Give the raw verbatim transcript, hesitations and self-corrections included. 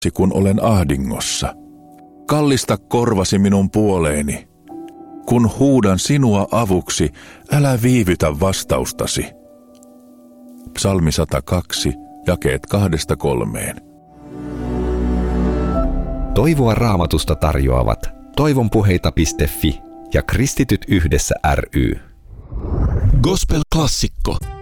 kun olen ahdingossa. Kallista korvasi minun puoleeni. Kun huudan sinua avuksi, älä viivytä vastaustasi. Psalmi sata kaksi, jakeet kahdesta kolmeen. Toivoa Raamatusta tarjoavat toivonpuheita piste fi ja Kristityt yhdessä ry. Gospel-klassikko.